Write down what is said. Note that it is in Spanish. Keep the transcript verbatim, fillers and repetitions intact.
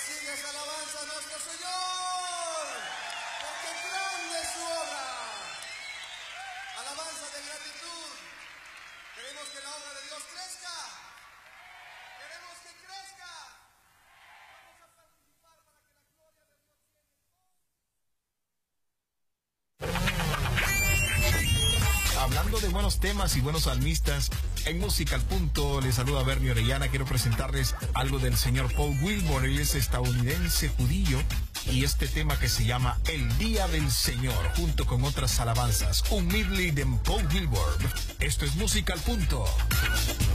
Sigues alabanza a nuestro Señor, porque grande es su obra. Alabanza de gratitud. Queremos que la obra de Dios crezca. Queremos que crezca. Vamos a participar para que la gloria de Dios llegue. Hablando de buenos temas y buenos salmistas, en Música al Punto les saluda Bernie Orellana. Quiero presentarles algo del señor Paul Wilbur. Él es estadounidense judío y este tema que se llama El Día del Señor, junto con otras alabanzas, un medley de Paul Wilbur. Esto es Música al Punto.